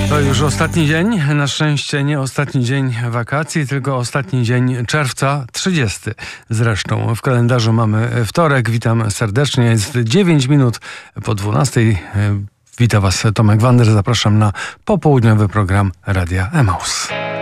To już ostatni dzień, na szczęście nie ostatni dzień wakacji, tylko ostatni dzień czerwca, 30. Zresztą w kalendarzu mamy wtorek. Witam serdecznie, jest 9 minut po 12. Witam Was Tomek Wander, zapraszam na popołudniowy program Radia Emaus.